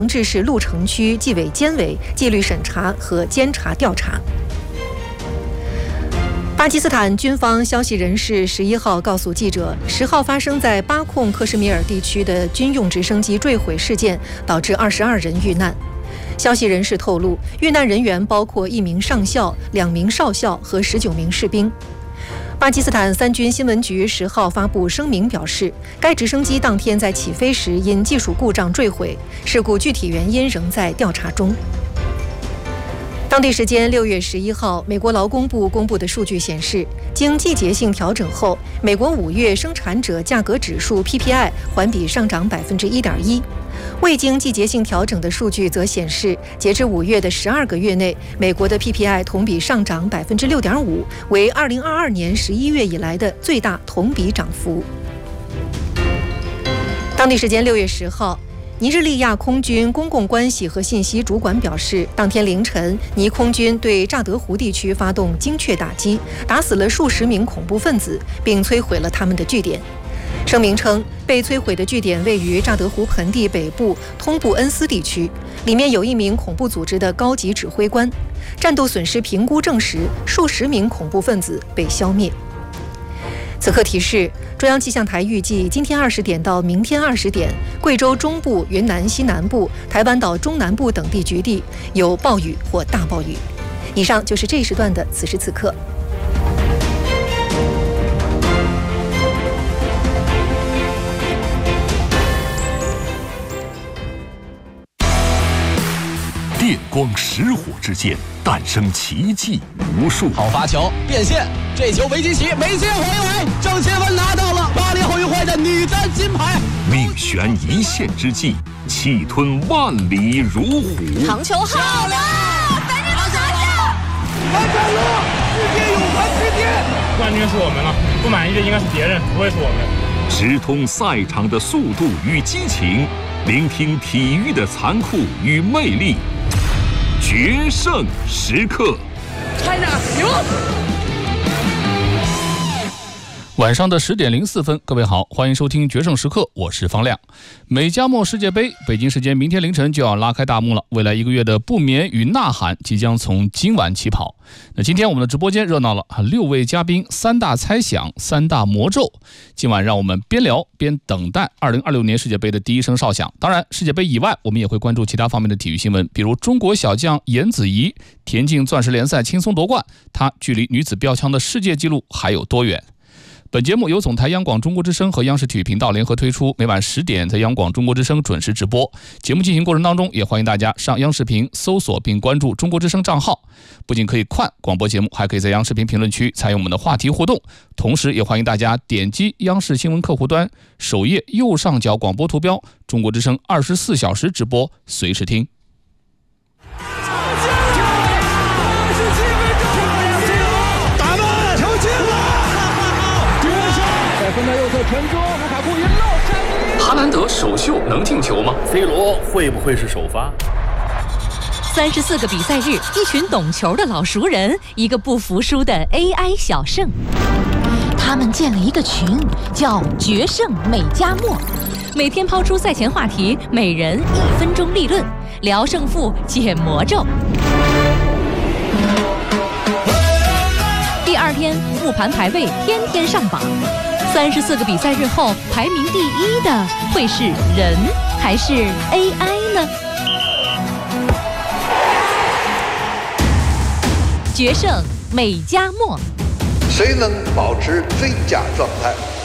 治市鹿城区纪委监委纪律审查和监察调查。巴基斯坦军方消息人士11号告诉记者，10号发生在巴控克什米尔地区的军用直升机坠毁事件，导致22人遇难。消息人士透露，遇难人员包括1名上校、2名少校和19名士兵。巴基斯坦三军新闻局10号发布声明表示，该直升机当天在起飞时因技术故障坠毁，事故具体原因仍在调查中。当地时间6月11号，美国劳工部公布的数据显示，经季节性调整后，美国5月生产者价格指数 PPI 环比上涨 1.1%。未经季节性调整的数据则显示，截至5月的12个月内，美国的 PPI 同比上涨 6.5%， 为2022年11月以来的最大同比涨幅。当地时间6月10号，尼日利亚空军公共关系和信息主管表示，当天凌晨，尼空军对乍得湖地区发动精确打击，打死了数十名恐怖分子，并摧毁了他们的据点。声明称，被摧毁的据点位于乍得湖盆地北部通布恩斯地区，里面有1名恐怖组织的高级指挥官。战斗损失评估证实，数十名恐怖分子被消灭。此刻提示，中央气象台预计今天20点到明天20点，贵州中部、云南西南部、台湾岛中南部等地局地有暴雨或大暴雨。以上就是这一时段的此时此刻。 电光石火之间诞生奇迹无数。 好发球变线，这球维基奇没接回来，郑钦文拿到了巴黎奥运会的女单金牌。 命悬一线之际，气吞万里如虎。 长球好了，赶紧拿下！ 完成了，世界泳坛之巅， 冠军是我们了，不满意的应该是别人，不会是我们。 直通赛场的速度与激情，聆听体育的残酷与魅力。决胜时刻， China牛！ 晚上的10点04分，各位好，欢迎收听决胜时刻，我是方亮。美加墨世界杯，北京时间明天凌晨就要拉开大幕了。未来1个月的不眠与呐喊即将从今晚起跑。那今天我们的直播间热闹了，6位嘉宾，3大猜想，3大魔咒。今晚让我们边聊边等待2026年世界杯的第一声哨响。当然，世界杯以外，我们也会关注其他方面的体育新闻，比如中国小将颜子怡田径钻石联赛轻松夺冠，她距离女子标枪的世界纪录还有多远？本节目由总台央广中国之声和央视体育频道联合推出，每晚10点在央广中国之声准时直播。节目进行过程当中，也欢迎大家上央视频搜索并关注中国之声账号，不仅可以看广播节目，还可以在央视频评论区参与我们的话题互动。同时也欢迎大家点击央视新闻客户端首页右上角广播图标，中国之声24小时直播，随时听。 分到右侧传中，卢卡库一漏。 哈兰德首秀能进球吗 ？C 罗会不会是首发 ？34个比赛日，一群懂球的老熟人，一个不服输的 AI 小胜。他们建了一个群，叫“决胜美加墨”，每天抛出赛前话题，每人1分钟立论，聊胜负，解魔咒。第2天，复盘排位天天上榜。34个比赛日后，排名第1的会是人还是 AI 呢？决胜美加墨， 谁能保持最佳状态？